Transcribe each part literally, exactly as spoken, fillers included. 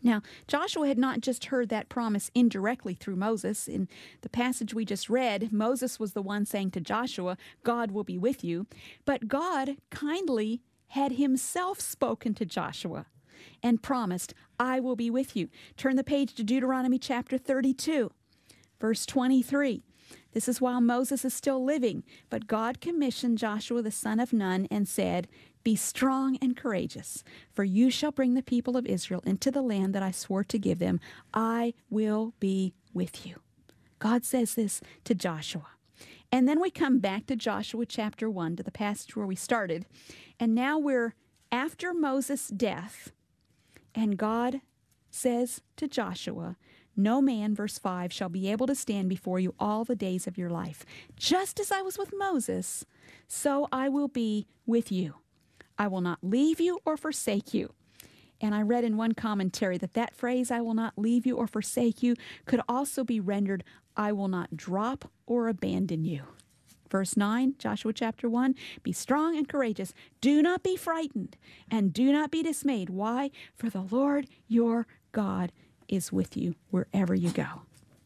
Now, Joshua had not just heard that promise indirectly through Moses. In the passage we just read, Moses was the one saying to Joshua, God will be with you. But God kindly had himself spoken to Joshua and promised, I will be with you. Turn the page to Deuteronomy chapter thirty-two, verse twenty-three. This is while Moses is still living. But God commissioned Joshua the son of Nun and said, be strong and courageous, for you shall bring the people of Israel into the land that I swore to give them. I will be with you. God says this to Joshua. And then we come back to Joshua chapter one, to the passage where we started. And now we're after Moses' death. And God says to Joshua, no man, verse five, shall be able to stand before you all the days of your life. Just as I was with Moses, so I will be with you. I will not leave you or forsake you. And I read in one commentary that that phrase, I will not leave you or forsake you, could also be rendered, I will not drop or abandon you. Verse nine, Joshua chapter one, be strong and courageous. Do not be frightened and do not be dismayed. Why? For the Lord your God is with you wherever you go.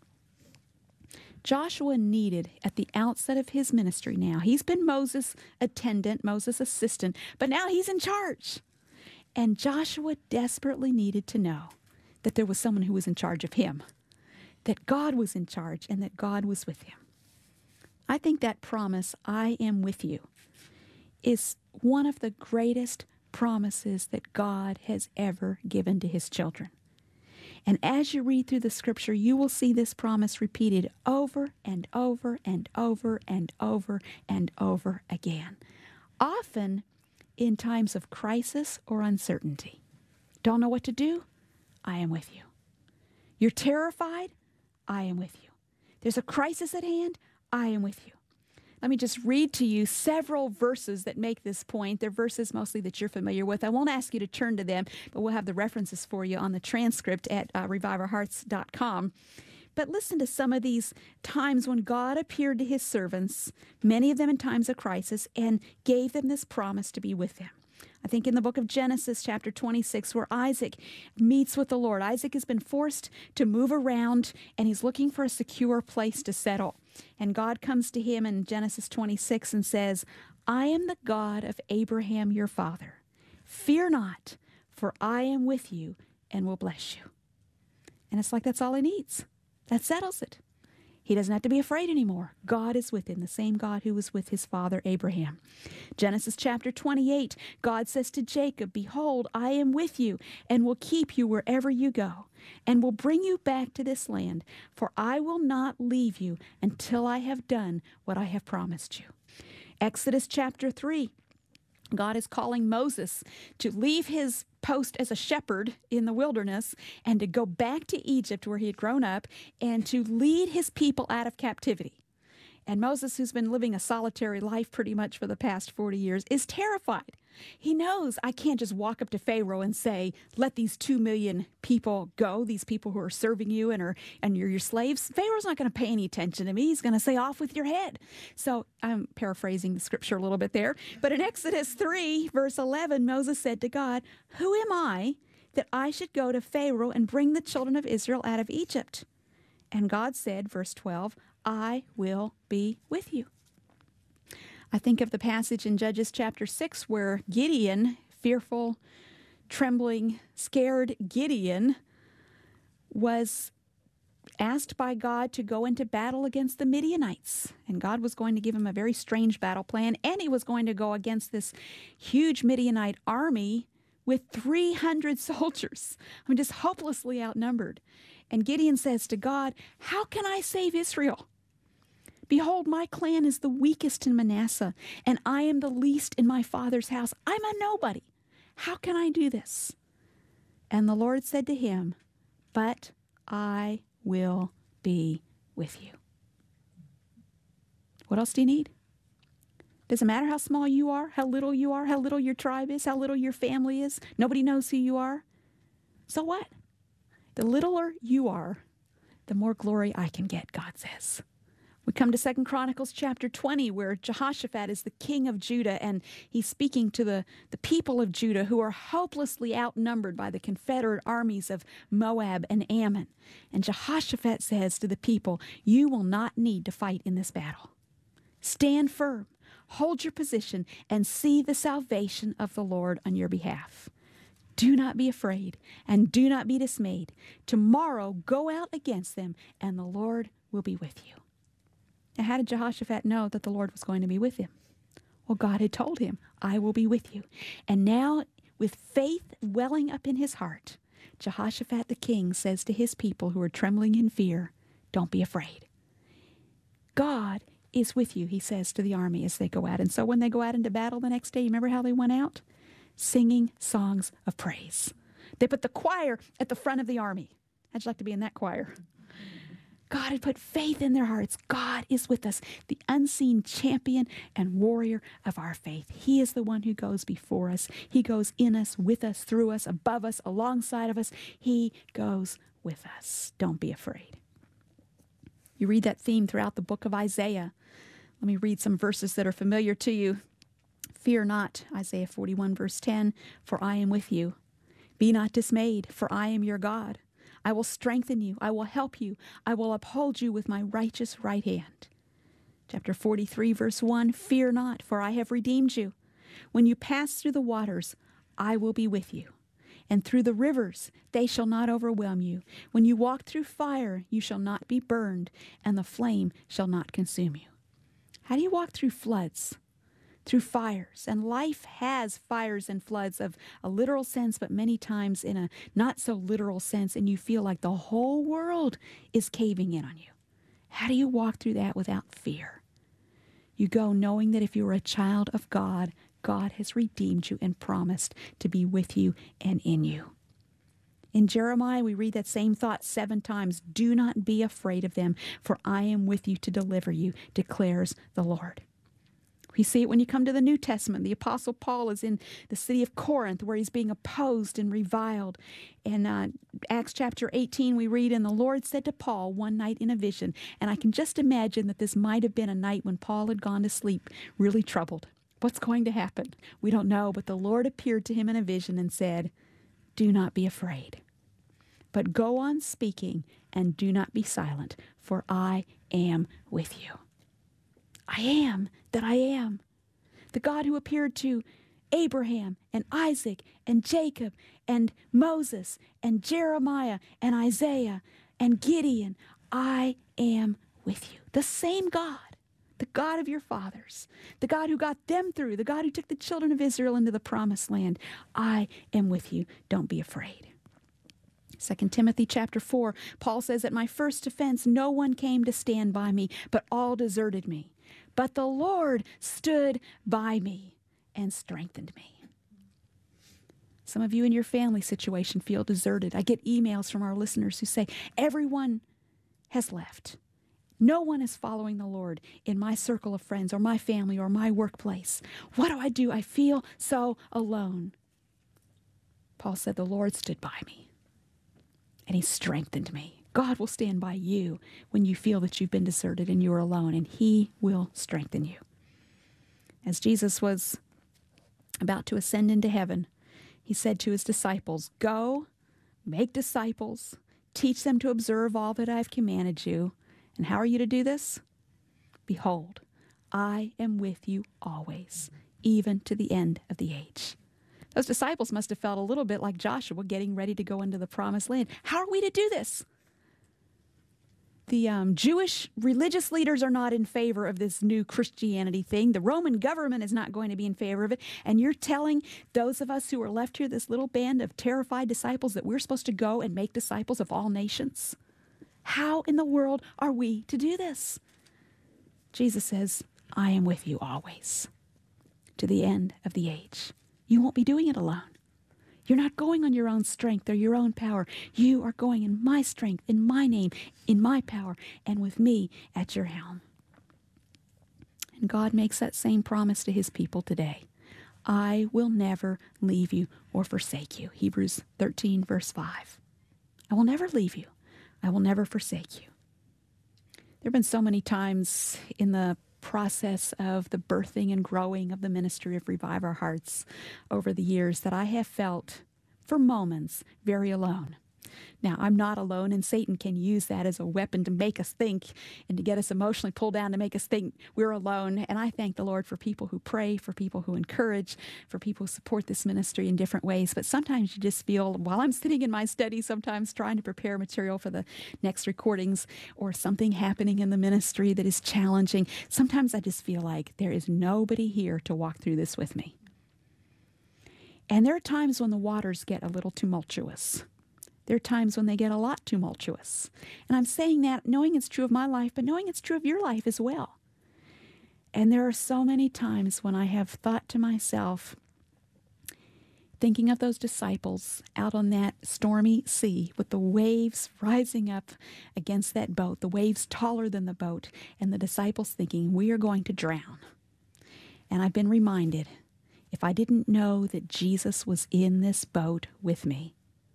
Joshua needed at the outset of his ministry now, he's been Moses' attendant, Moses' assistant, but now he's in charge. And Joshua desperately needed to know that there was someone who was in charge of him, that God was in charge and that God was with him. I think that promise, I am with you, is one of the greatest promises that God has ever given to his children. And as you read through the scripture, you will see this promise repeated over and over and over and over and over again, often in times of crisis or uncertainty. Don't know what to do? I am with you. You're terrified? I am with you. There's a crisis at hand? I am with you. Let me just read to you several verses that make this point. They're verses mostly that you're familiar with. I won't ask you to turn to them, but we'll have the references for you on the transcript at uh, revive our hearts dot com. But listen to some of these times when God appeared to his servants, many of them in times of crisis, and gave them this promise to be with them. I think in the book of Genesis, chapter twenty-six, where Isaac meets with the Lord. Isaac has been forced to move around, and he's looking for a secure place to settle. And God comes to him in Genesis twenty-six and says, I am the God of Abraham your father. Fear not, for I am with you and will bless you. And it's like that's all he needs. That settles it. He doesn't have to be afraid anymore. God is with him, the same God who was with his father Abraham. Genesis chapter twenty-eight, God says to Jacob, behold, I am with you and will keep you wherever you go and will bring you back to this land, for I will not leave you until I have done what I have promised you. Exodus chapter three, God is calling Moses to leave his post as a shepherd in the wilderness and to go back to Egypt where he had grown up and to lead his people out of captivity. And Moses, who's been living a solitary life pretty much for the past forty years, is terrified. He knows, I can't just walk up to Pharaoh and say, let these two million people go, these people who are serving you and are and you're your slaves. Pharaoh's not going to pay any attention to me. He's going to say, off with your head. So I'm paraphrasing the scripture a little bit there. But in Exodus three, verse eleven, Moses said to God, who am I that I should go to Pharaoh and bring the children of Israel out of Egypt? And God said, verse twelve, I will be with you. I think of the passage in Judges chapter six where Gideon, fearful, trembling, scared Gideon, was asked by God to go into battle against the Midianites. And God was going to give him a very strange battle plan, and he was going to go against this huge Midianite army with three hundred soldiers. I mean, just hopelessly outnumbered. And Gideon says to God, how can I save Israel? Behold, my clan is the weakest in Manasseh, and I am the least in my father's house. I'm a nobody. How can I do this? And the Lord said to him, but I will be with you. What else do you need? Doesn't matter how small you are, how little you are, how little your tribe is, how little your family is. Nobody knows who you are. So what? The littler you are, the more glory I can get, God says. We come to Second Chronicles chapter twenty, where Jehoshaphat is the king of Judah, and he's speaking to the, the people of Judah who are hopelessly outnumbered by the confederate armies of Moab and Ammon. And Jehoshaphat says to the people, "You will not need to fight in this battle. Stand firm, hold your position, and see the salvation of the Lord on your behalf. Do not be afraid, and do not be dismayed. Tomorrow go out against them, and the Lord will be with you." Now, how did Jehoshaphat know that the Lord was going to be with him? Well, God had told him, "I will be with you." And now, with faith welling up in his heart, Jehoshaphat the king says to his people who are trembling in fear, "Don't be afraid. God is with you," he says to the army as they go out. And so when they go out into battle the next day, you remember how they went out? Singing songs of praise. They put the choir at the front of the army. How'd you like to be in that choir? God had put faith in their hearts. God is with us, the unseen champion and warrior of our faith. He is the one who goes before us. He goes in us, with us, through us, above us, alongside of us. He goes with us. Don't be afraid. You read that theme throughout the book of Isaiah. Let me read some verses that are familiar to you. "Fear not," Isaiah forty-one, verse ten, "for I am with you. Be not dismayed, for I am your God. I will strengthen you. I will help you. I will uphold you with my righteous right hand." Chapter forty-three, verse one, "Fear not, for I have redeemed you. When you pass through the waters, I will be with you. And through the rivers, they shall not overwhelm you. When you walk through fire, you shall not be burned, and the flame shall not consume you." How do you walk through floods? Through fires. And life has fires and floods of a literal sense, but many times in a not so literal sense, and you feel like the whole world is caving in on you. How do you walk through that without fear? You go knowing that if you're a child of God, God has redeemed you and promised to be with you and in you. In Jeremiah, we read that same thought seven times. "Do not be afraid of them, for I am with you to deliver you, declares the Lord." We see it when you come to the New Testament. The Apostle Paul is in the city of Corinth where he's being opposed and reviled. In uh, Acts chapter eighteen, we read, "And the Lord said to Paul one night in a vision," and I can just imagine that this might have been a night when Paul had gone to sleep really troubled. What's going to happen? We don't know, but the Lord appeared to him in a vision and said, "Do not be afraid, but go on speaking and do not be silent, for I am with you." I am that I am. The God who appeared to Abraham and Isaac and Jacob and Moses and Jeremiah and Isaiah and Gideon. I am with you. The same God, the God of your fathers, the God who got them through, the God who took the children of Israel into the promised land. I am with you. Don't be afraid. Second Timothy chapter four, Paul says, "At my first offense, no one came to stand by me, but all deserted me. But the Lord stood by me and strengthened me." Some of you in your family situation feel deserted. I get emails from our listeners who say, "Everyone has left. No one is following the Lord in my circle of friends or my family or my workplace. What do I do? I feel so alone." Paul said, "The Lord stood by me and he strengthened me." God will stand by you when you feel that you've been deserted and you're alone, and he will strengthen you. As Jesus was about to ascend into heaven, he said to his disciples, "Go, make disciples, teach them to observe all that I've commanded you." And how are you to do this? "Behold, I am with you always, even to the end of the age." Those disciples must have felt a little bit like Joshua getting ready to go into the promised land. How are we to do this? The um, Jewish religious leaders are not in favor of this new Christianity thing. The Roman government is not going to be in favor of it. And you're telling those of us who are left here, this little band of terrified disciples, that we're supposed to go and make disciples of all nations? How in the world are we to do this? Jesus says, "I am with you always, to the end of the age." You won't be doing it alone. You're not going on your own strength or your own power. You are going in my strength, in my name, in my power, and with me at your helm. And God makes that same promise to his people today. "I will never leave you or forsake you." Hebrews thirteen, verse five. I will never leave you. I will never forsake you. There have been so many times in the process of the birthing and growing of the ministry of Revive Our Hearts over the years that I have felt, for moments, very alone. Now, I'm not alone, and Satan can use that as a weapon to make us think and to get us emotionally pulled down to make us think we're alone. And I thank the Lord for people who pray, for people who encourage, for people who support this ministry in different ways. But sometimes you just feel, while I'm sitting in my study, sometimes trying to prepare material for the next recordings or something happening in the ministry that is challenging, sometimes I just feel like there is nobody here to walk through this with me. And there are times when the waters get a little tumultuous. There are times when they get a lot tumultuous. And I'm saying that knowing it's true of my life, but knowing it's true of your life as well. And there are so many times when I have thought to myself, thinking of those disciples out on that stormy sea with the waves rising up against that boat, the waves taller than the boat, and the disciples thinking, we are going to drown. And I've been reminded, if I didn't know that Jesus was in this boat with me,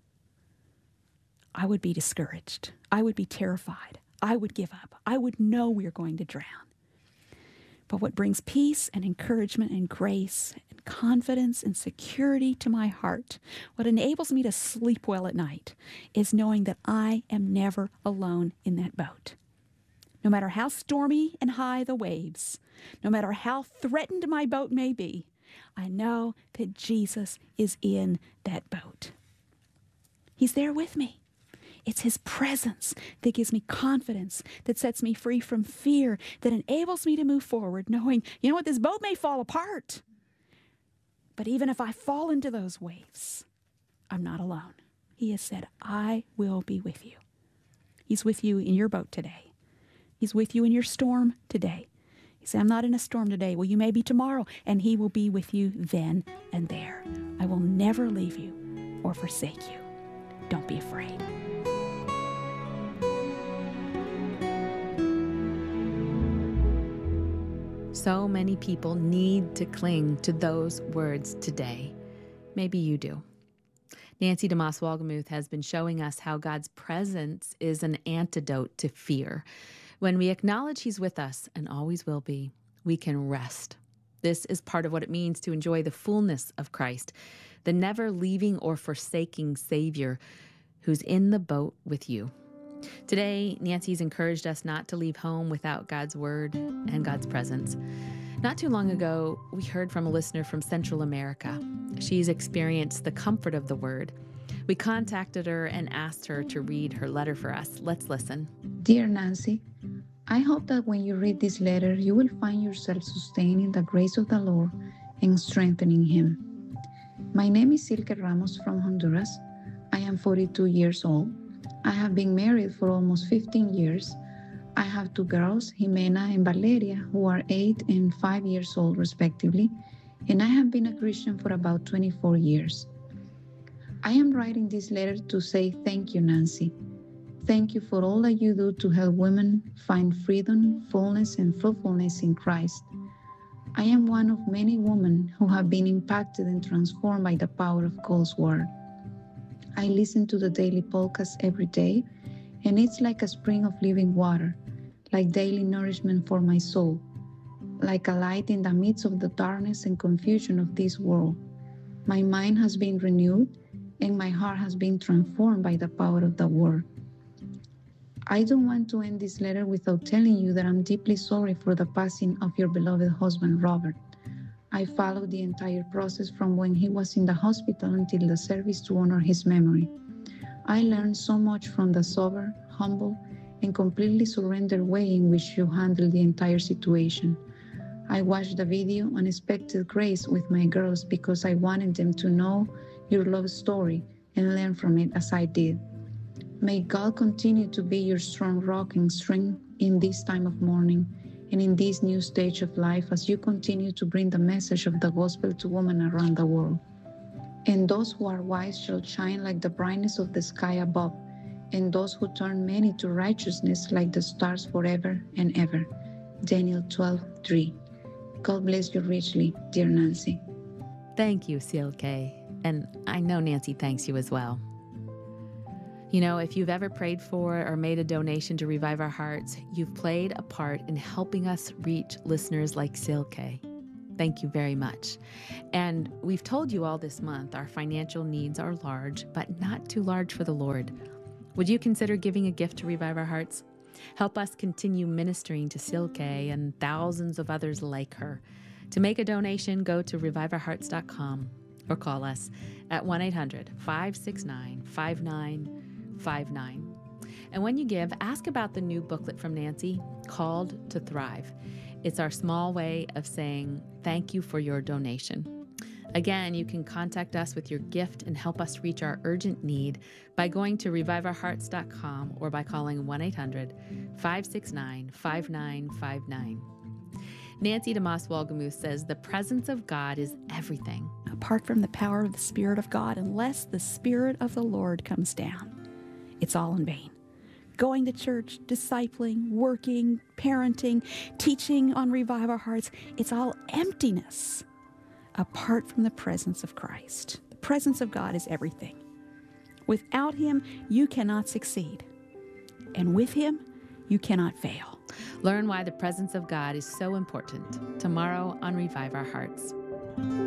I would be discouraged. I would be terrified. I would give up. I would know we are going to drown. But what brings peace and encouragement and grace and confidence and security to my heart, what enables me to sleep well at night, is knowing that I am never alone in that boat. No matter how stormy and high the waves, no matter how threatened my boat may be, I know that Jesus is in that boat. He's there with me. It's his presence that gives me confidence, that sets me free from fear, that enables me to move forward, knowing, you know what, this boat may fall apart. But even if I fall into those waves, I'm not alone. He has said, I will be with you. He's with you in your boat today. He's with you in your storm today. He said, I'm not in a storm today. Well, you may be tomorrow, and he will be with you then and there. I will never leave you or forsake you. Don't be afraid. So many people need to cling to those words today. Maybe you do. Nancy DeMoss Wolgemuth has been showing us how God's presence is an antidote to fear. When we acknowledge he's with us and always will be, we can rest. This is part of what it means to enjoy the fullness of Christ, the never leaving or forsaking Savior who's in the boat with you. Today, Nancy's encouraged us not to leave home without God's word and God's presence. Not too long ago, we heard from a listener from Central America. She's experienced the comfort of the word. We contacted her and asked her to read her letter for us. Let's listen. Dear Nancy, I hope that when you read this letter, you will find yourself sustaining the grace of the Lord and strengthening him. My name is Silke Ramos from Honduras. I am forty-two years old. I have been married for almost fifteen years. I have two girls, Jimena and Valeria, who are eight and five years old respectively, and I have been a Christian for about twenty-four years. I am writing this letter to say thank you, Nancy. Thank you for all that you do to help women find freedom, fullness, and fruitfulness in Christ. I am one of many women who have been impacted and transformed by the power of God's word. I listen to the daily podcast every day, and it's like a spring of living water, like daily nourishment for my soul, like a light in the midst of the darkness and confusion of this world. My mind has been renewed, and my heart has been transformed by the power of the word. I don't want to end this letter without telling you that I'm deeply sorry for the passing of your beloved husband, Robert. I followed the entire process from when he was in the hospital until the service to honor his memory. I learned so much from the sober, humble, and completely surrendered way in which you handled the entire situation. I watched the video Unexpected Grace with my girls because I wanted them to know your love story and learn from it as I did. May God continue to be your strong rock and strength in this time of mourning and in this new stage of life as you continue to bring the message of the gospel to women around the world. And those who are wise shall shine like the brightness of the sky above, and those who turn many to righteousness like the stars forever and ever. Daniel twelve three. God bless you richly, dear Nancy. Thank you, Silke. And I know Nancy thanks you as well. You know, if you've ever prayed for or made a donation to Revive Our Hearts, you've played a part in helping us reach listeners like Silke. Thank you very much. And we've told you all this month our financial needs are large, but not too large for the Lord. Would you consider giving a gift to Revive Our Hearts? Help us continue ministering to Silke and thousands of others like her. To make a donation, go to revive our hearts dot com or call us at one eight hundred, five six nine, five nine five nine. And when you give, ask about the new booklet from Nancy called To Thrive. It's our small way of saying thank you for your donation. Again, you can contact us with your gift and help us reach our urgent need by going to revive our hearts dot com or by calling one eight hundred, five six nine, five nine five nine. Nancy DeMoss Wolgemuth says the presence of God is everything. Apart from the power of the Spirit of God, unless the Spirit of the Lord comes down, it's all in vain. Going to church, discipling, working, parenting, teaching on Revive Our Hearts, it's all emptiness apart from the presence of Christ. The presence of God is everything. Without Him, you cannot succeed. And with Him, you cannot fail. Learn why the presence of God is so important tomorrow on Revive Our Hearts.